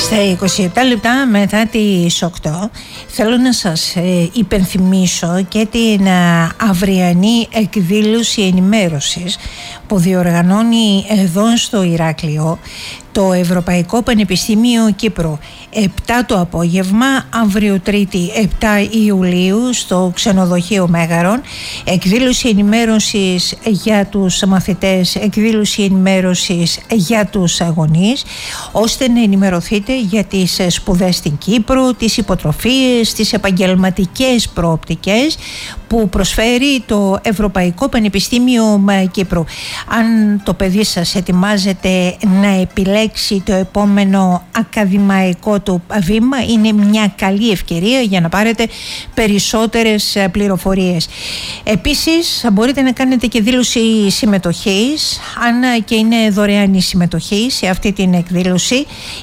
Στα 27 λεπτά μετά τις 8 θέλω να σας υπενθυμίσω και την αυριανή εκδήλωση ενημέρωσης που διοργανώνει εδώ στο Ηράκλειο το Ευρωπαϊκό Πανεπιστήμιο Κύπρου. 7 το απόγευμα, αύριο Τρίτη 7 Ιουλίου στο ξενοδοχείο Μέγαρον, εκδήλωση ενημέρωσης για τους μαθητές, εκδήλωση ενημέρωσης για τους αγωνείς, ώστε να ενημερωθείτε για τις σπουδές στην Κύπρο, τις υποτροφίες, τις επαγγελματικές προοπτικές που προσφέρει το Ευρωπαϊκό Πανεπιστήμιο Κύπρου. Αν το παιδί σας ετοιμάζεται να επιλέξει το επόμενο ακαδημαϊκό του βήμα, είναι μια καλή ευκαιρία για να πάρετε περισσότερες πληροφορίες. Επίσης μπορείτε να κάνετε και δήλωση συμμετοχής, αν και είναι δωρεάν η συμμετοχή σε αυτή την εκδήλωση,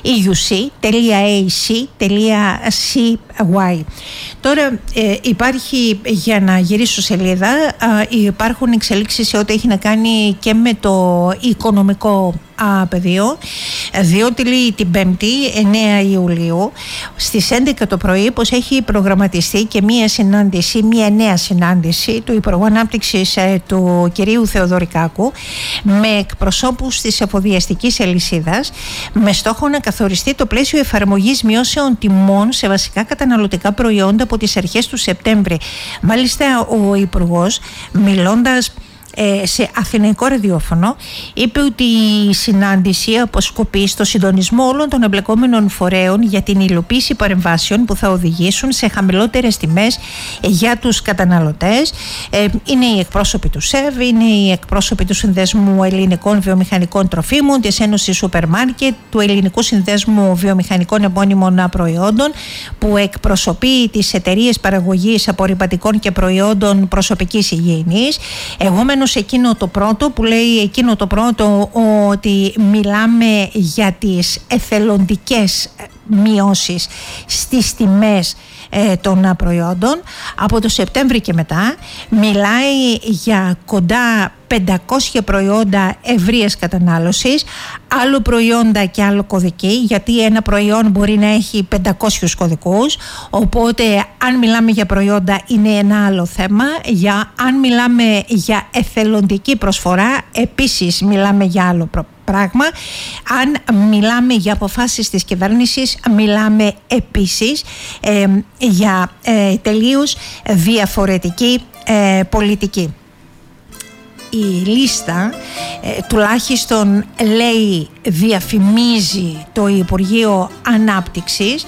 euc.ac.cy. Τώρα υπάρχει, για να γυρίσω σελίδα, υπάρχουν εξελίξεις σε ό,τι έχει να κάνει και με το οικονομικό πεδίο, διότι λέει την 5η 9 Ιουλίου στις 11 το πρωί πως έχει προγραμματιστεί και μια νέα συνάντηση του Υπουργού Ανάπτυξης του κυρίου Θεοδωρικάκου με εκπροσώπους της εφοδιαστικής αλυσίδας, με στόχο να καθοριστεί το πλαίσιο εφαρμογής μειώσεων τιμών σε βασικά καταναλωτικά προϊόντα από τις αρχές του Σεπτέμβρη. Μάλιστα ο Υπουργός, μιλώντας σε αθηναϊκό ραδιόφωνο, είπε ότι η συνάντηση αποσκοπεί στο συντονισμό όλων των εμπλεκόμενων φορέων για την υλοποίηση παρεμβάσεων που θα οδηγήσουν σε χαμηλότερες τιμές για τους καταναλωτές. Είναι οι εκπρόσωποι του ΣΕΒ, είναι οι εκπρόσωποι του Συνδέσμου Ελληνικών Βιομηχανικών Τροφίμων, της Ένωσης Σούπερ Μάρκετ, του Ελληνικού Συνδέσμου Βιομηχανικών Επώνυμων Προϊόντων, που εκπροσωπεί τις εταιρείες παραγωγής απορρυπαντικών και προϊόντων προσωπικής υγιεινής. Εγώ σε εκείνο το πρώτο που λέει ότι μιλάμε για τις εθελοντικές μειώσεις στις τιμές των προϊόντων. Από το Σεπτέμβρη και μετά μιλάει για κοντά 500 προϊόντα ευρείας κατανάλωσης, άλλο προϊόντα και άλλο κωδική, γιατί ένα προϊόν μπορεί να έχει 500 κωδικούς, οπότε αν μιλάμε για προϊόντα είναι ένα άλλο θέμα. Αν μιλάμε για εθελοντική προσφορά, επίσης μιλάμε για άλλο πράγμα. Αν μιλάμε για αποφάσεις της κυβέρνησης, μιλάμε επίσης για τελείως διαφορετική πολιτική. Η λίστα τουλάχιστον λέει, διαφημίζει το Υπουργείο Ανάπτυξης,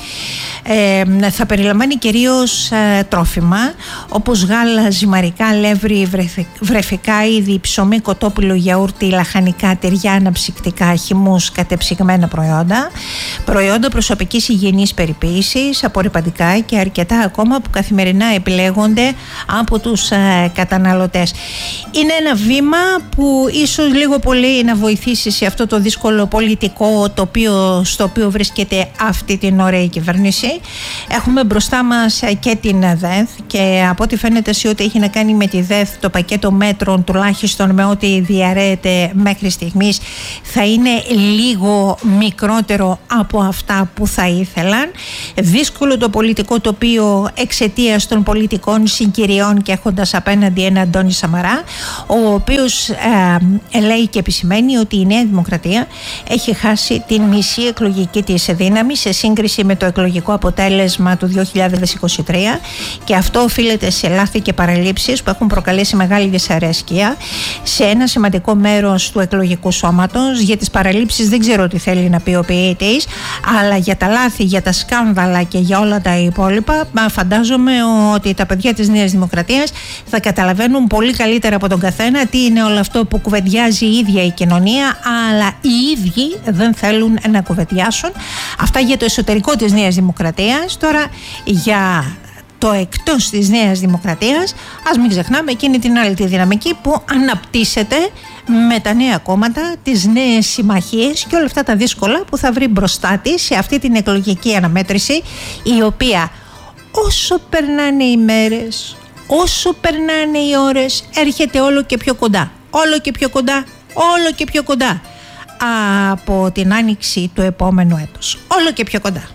θα περιλαμβάνει κυρίως τρόφιμα όπως γάλα, ζυμαρικά, αλεύρι, βρεφικά είδη, ψωμί, κοτόπουλο, γιαούρτι, λαχανικά, τυριά, αναψυκτικά, χυμούς, κατεψυγμένα προϊόντα προσωπικής υγιεινής περιποίησης, απορρυπαντικά και αρκετά ακόμα που καθημερινά επιλέγονται από τους καταναλωτές. Είναι ένα βήμα που ίσως λίγο πολύ να βοηθήσει σε αυτό το δύσκολο πολιτικό στο οποίο βρίσκεται αυτή την ώρα η κυβέρνηση. Έχουμε μπροστά μας και την ΔΕΘ, και από ό,τι φαίνεται σε ό,τι έχει να κάνει με τη ΔΕΘ, το πακέτο μέτρων, τουλάχιστον με ό,τι διαρρέεται μέχρι στιγμής, θα είναι λίγο μικρότερο από αυτά που θα ήθελαν. Δύσκολο το πολιτικό τοπίο εξαιτίας των πολιτικών συγκυριών και έχοντας απέναντι ένα Αντώνη Σαμαρά, ο οποίος λέει και επισημαίνει ότι η Νέα Δημοκρατία έχει χάσει την μισή εκλογική της δύναμη σε σύγκριση με το εκλογικό αποτέλεσμα του 2023, και αυτό οφείλεται σε λάθη και παραλήψεις που έχουν προκαλέσει μεγάλη δυσαρέσκεια σε ένα σημαντικό μέρος του εκλογικού σώματος. Για τις παραλήψεις δεν ξέρω τι θέλει να πει ο ποιητής, αλλά για τα λάθη, για τα σκάνδαλα και για όλα τα υπόλοιπα, φαντάζομαι ότι τα παιδιά της Νέας Δημοκρατίας θα καταλαβαίνουν πολύ καλύτερα από τον καθένα τι είναι όλο αυτό που κουβεντιάζει η ίδια η κοινωνία, αλλά οι ίδιοι δεν θέλουν να κουβεντιάσουν. Αυτά για το εσωτερικό της Νέας Δημοκρατίας. Τώρα για το εκτός της Νέας Δημοκρατίας, ας μην ξεχνάμε εκείνη την άλλη τη δυναμική που αναπτύσσεται με τα νέα κόμματα, τις νέες συμμαχίες και όλα αυτά τα δύσκολα που θα βρει μπροστά της σε αυτή την εκλογική αναμέτρηση, η οποία όσο περνάνε οι μέρες, όσο περνάνε οι ώρες, έρχεται όλο και πιο κοντά, όλο και πιο κοντά, όλο και πιο κοντά. από την άνοιξη του επόμενου έτους. Όλο και πιο κοντά.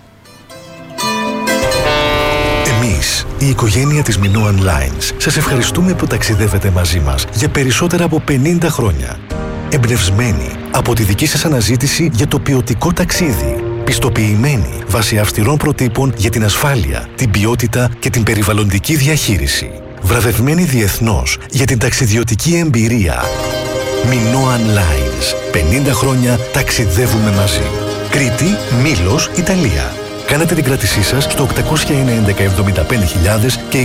Εμείς, η οικογένεια της Minoan Lines, σας ευχαριστούμε που ταξιδεύετε μαζί μας για περισσότερα από 50 χρόνια. Εμπνευσμένοι από τη δική σας αναζήτηση για το ποιοτικό ταξίδι. Πιστοποιημένοι βάσει αυστηρών προτύπων για την ασφάλεια, την ποιότητα και την περιβαλλοντική διαχείριση. Βραβευμένοι διεθνώς για την ταξιδιωτική εμπειρία. Minoan Lines. 50 χρόνια ταξιδεύουμε μαζί. Κρήτη, Μήλος, Ιταλία. Κάνετε την κράτησή σας στο 801-11-75.000 και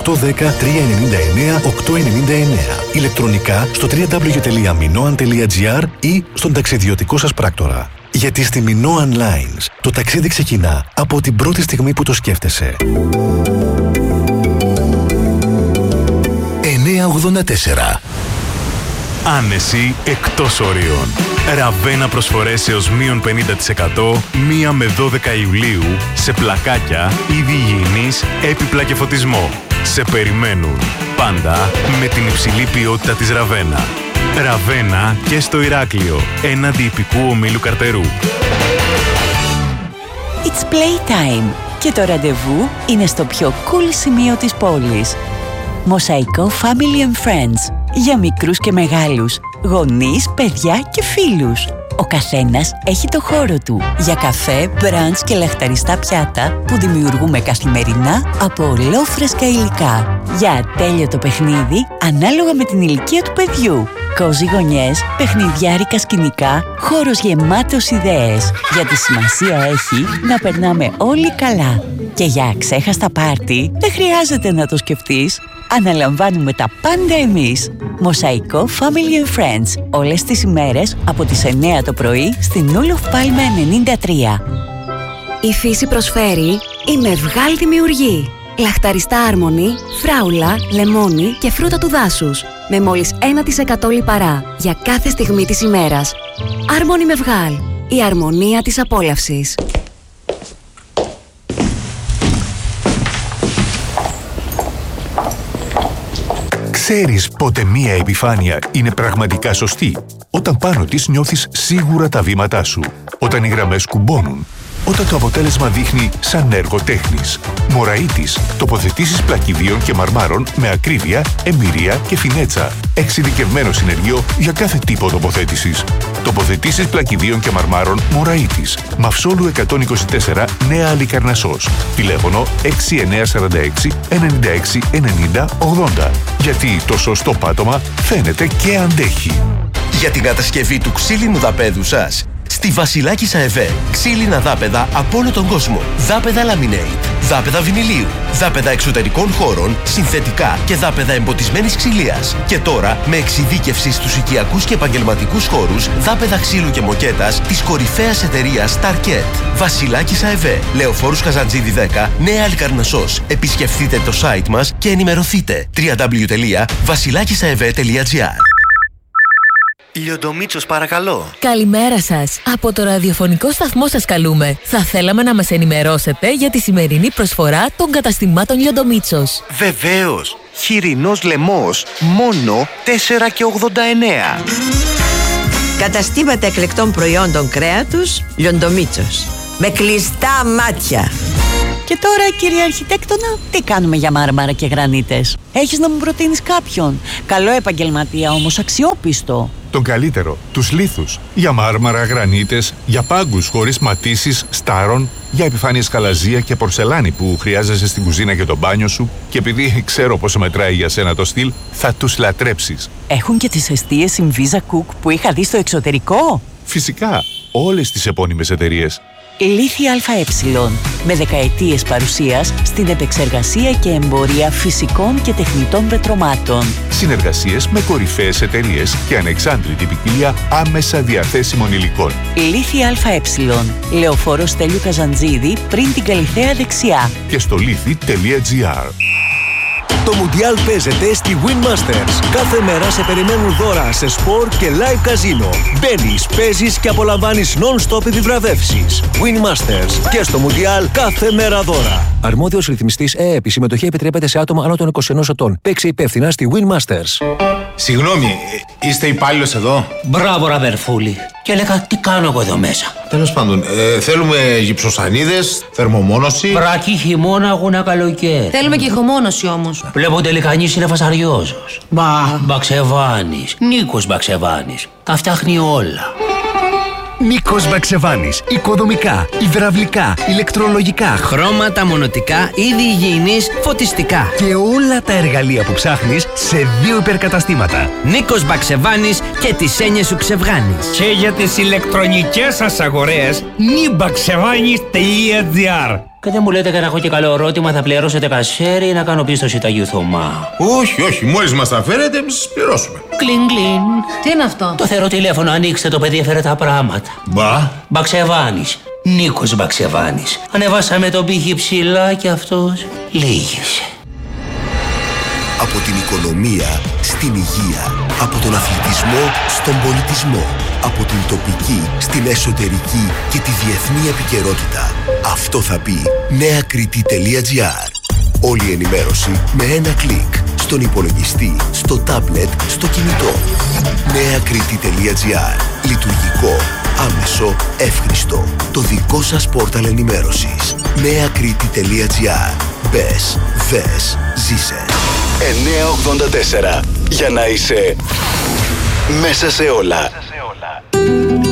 2810-399-899. Ηλεκτρονικά στο www.minoan.gr ή στον ταξιδιωτικό σας πράκτορα. Γιατί στη Minoan Lines το ταξίδι ξεκινά από την πρώτη στιγμή που το σκέφτεσαι. 984. Άνεση εκτός ορίων. Ραβένα προσφορές έως μείον 50% 1 με 12 Ιουλίου σε πλακάκια, είδη υγιεινής, έπιπλα και φωτισμό. Σε περιμένουν. Πάντα με την υψηλή ποιότητα της Ραβένα. Ραβένα και στο Ηράκλειο, έναντι υπηκού ομίλου Καρτερού. It's playtime και το ραντεβού είναι στο πιο cool σημείο της πόλης. Μοσαϊκό Family and Friends. Για μικρούς και μεγάλους, γονείς, παιδιά και φίλους. Ο καθένας έχει το χώρο του για καφέ, μπραντς και λαχταριστά πιάτα που δημιουργούμε καθημερινά από ολόφρεσκα υλικά. Για ατέλειωτο παιχνίδι ανάλογα με την ηλικία του παιδιού. Κόζι γωνιές, παιχνιδιάρικα σκηνικά, χώρος γεμάτος ιδέες. Γιατί σημασία έχει να περνάμε όλοι καλά. Και για αξέχαστα πάρτι δεν χρειάζεται να το σκεφτείς. Αναλαμβάνουμε τα πάντα εμείς. Μοσαϊκό Family and Friends. Όλες τις ημέρες από τις 9 το πρωί στην Ούλοφ Πάλμε 93. Η φύση προσφέρει η Μευγάλ Δημιουργεί. Λαχταριστά άρμονη, φράουλα, λεμόνι και φρούτα του δάσους. Με μόλις 1% λιπαρά για κάθε στιγμή της ημέρας. Άρμονη Μευγάλ. Η αρμονία της απόλαυσης. Ξέρεις πότε μία επιφάνεια είναι πραγματικά σωστή? Όταν πάνω της νιώθεις σίγουρα τα βήματά σου. Όταν οι γραμμές κουμπώνουν. Όταν το αποτέλεσμα δείχνει σαν έργο τέχνης. Μωραΐτης. Τοποθετήσεις πλακιδίων και μαρμάρων με ακρίβεια, εμπειρία και φινέτσα. Εξειδικευμένο συνεργείο για κάθε τύπο τοποθέτησης. Τοποθετήσεις πλακιδίων και μαρμάρων Μωραΐτης. Μαυσόλου 124, Νέα Αλικαρνασσός. Τηλέφωνο 6946 96 90 80. Γιατί το σωστό πάτωμα φαίνεται και αντέχει. Για την κατασκευή του ξύλινου δαπέδου σας, στη Βασιλάκη ΑΕΒ, ξύλινα δάπεδα από όλο τον κόσμο. Δάπεδα laminate, δάπεδα βινιλίου, δάπεδα εξωτερικών χώρων, συνθετικά και δάπεδα εμποτισμένης ξυλίας. Και τώρα με εξειδίκευση στους οικιακούς και επαγγελματικούς χώρους, δάπεδα ξύλου και μοκέτας της κορυφαίας εταιρείας Starket. Βασιλάκη ΑΕΒ, Λεωφόρους Καζαντζίδη 10, Νέα Αλικαρνασσός. Επισκεφτείτε το site μας και ενημερωθείτε. www.βασιλάκισαευ.gr. Λιοντομίτσος, παρακαλώ. Καλημέρα σας. Από το ραδιοφωνικό σταθμό σας καλούμε. Θα θέλαμε να μας ενημερώσετε για τη σημερινή προσφορά των καταστημάτων Λιοντομίτσος. Βεβαίως. Χοιρινός λαιμός, μόνο 4,89. Καταστήματα εκλεκτών προϊόντων κρέατος Λιοντομίτσος. Με κλειστά μάτια. Και τώρα, κύριε Αρχιτέκτονα, τι κάνουμε για μάρμαρα και γρανίτες? Έχεις να μου προτείνεις κάποιον? Καλό επαγγελματία όμως, αξιόπιστο. Τον καλύτερο, τους λίθους. Για μάρμαρα, γρανίτες, για πάγκους χωρίς ματίσεις, στάρων, για επιφάνειες καλαζία και πορσελάνη που χρειάζεσαι στην κουζίνα και το μπάνιο σου. Και επειδή ξέρω πόσο μετράει για σένα το στυλ, θα τους λατρέψεις. Έχουν και τις εστίες Inviza Cook που είχα δει στο εξωτερικό. Φυσικά, όλες τις επώνυμες εταιρείες. Λίθη ΑΕ, με δεκαετίες παρουσίας στην επεξεργασία και εμπορία φυσικών και τεχνητών πετρωμάτων. Συνεργασίες με κορυφαίες εταιρείες και ανεξάντλητη ποικιλία άμεσα διαθέσιμων υλικών. Λίθη ΑΕ, Λεωφόρος Στέλιου Καζαντζίδη, πριν την Καλιθέα δεξιά. Και στο λίθη.gr. Το Μουντιάλ παίζεται στη Win Masters. Κάθε μέρα σε περιμένουν δώρα σε σπορ και live καζίνο. Μπαίνεις, παίζεις και απολαμβάνεις non-stop επιβραβεύσεις. Win Masters. Και στο Μουντιάλ κάθε μέρα δώρα. Αρμόδιος ρυθμιστής ΕΕΠ. Η συμμετοχή επιτρέπεται σε άτομα άνω των 21 ετών. Παίξε υπεύθυνα στη Win Masters. Συγγνώμη, είστε υπάλληλος εδώ? Μπράβο, Ραβερφούλη. Και έλεγα, τι κάνω εγώ εδώ μέσα. Τέλος πάντων, θέλουμε γυψοσανίδες, θερμομόνωση. Βρακή, χειμώνα, αγώνα, καλοκαίρι. Θέλουμε και ηχομόνωση όμως. Βλέπω τελικανής είναι φασαριόζος. Μπαξεβάνης. Νίκος Μπαξεβάνης. Τα φτιάχνει όλα. Νίκος Μπαξεβάνης. Οικοδομικά, υδραυλικά, ηλεκτρολογικά, χρώματα, μονοτικά, είδη υγιεινής, φωτιστικά. Και όλα τα εργαλεία που ψάχνεις σε 2 υπερκαταστήματα. Νίκος Μπαξεβάνης και τις έννοιες σου ξεβγάνεις. Και για τις ηλεκτρονικές σας αγορές, nibaxevanis.gr. Και δεν μου λέτε και να έχω και καλό ερώτημα, θα πληρώσετε κασέρι ή να κάνω πίστοση Ταγιού Θωμά? Όχι, μόλις μας τα φέρετε, εμείς σας πληρώσουμε. Κλιν, κλιν. Τι είναι αυτό? Το θεωρώ τηλέφωνο, ανοίξτε το, παιδί έφερε τα πράγματα. Μπαξεβάνης. Νίκος Μπαξεβάνης. Ανεβάσαμε τον πύχη ψηλά και αυτός λύγησε. Από την οικονομία στην υγεία, από τον αθλητισμό στον πολιτισμό, από την τοπική στην εσωτερική και τη διεθνή επικαιρότητα. Αυτό θα πει neakriti.gr. Όλη η ενημέρωση με ένα κλικ, στον υπολογιστή, στο τάμπλετ, στο κινητό. neakriti.gr. Λειτουργικό, άμεσο, εύχριστο. Το δικό σας πόρταλ ενημέρωσης. neakriti.gr. Μπες, δες, ζήσε. 984. Για να είσαι μέσα σε όλα.